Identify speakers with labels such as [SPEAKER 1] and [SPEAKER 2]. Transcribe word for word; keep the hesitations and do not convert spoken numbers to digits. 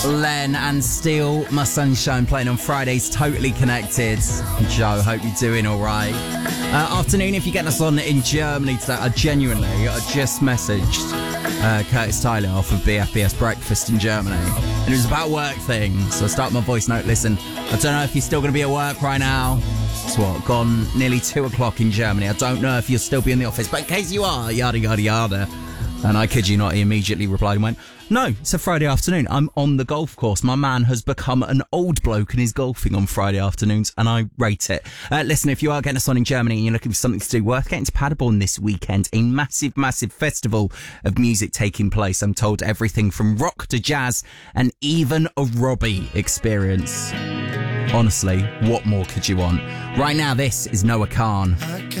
[SPEAKER 1] Len and Steel, My Sunshine, playing on Fridays, Totally Connected. Joe, hope you're doing all right. Uh, afternoon, if you're getting us on in Germany today, I genuinely, I just messaged uh, Curtis Tyler off of B F B S Breakfast in Germany, and it was about work things. So I start my voice note, listen, I don't know if you're still going to be at work right now. It's what, gone nearly two o'clock in Germany. I don't know if you'll still be in the office, but in case you are, yada, yada, yada. And I kid you not, he immediately replied and went, no, it's a Friday afternoon. I'm on the golf course. My man has become an old bloke and is golfing on Friday afternoons, and I rate it. Uh, listen, if you are getting us on in Germany and you're looking for something to do, worth getting to Paderborn this weekend. A massive, massive festival of music taking place. I'm told everything from rock to jazz and even a Robbie experience. Honestly, what more could you want? Right now, this is Noah Khan.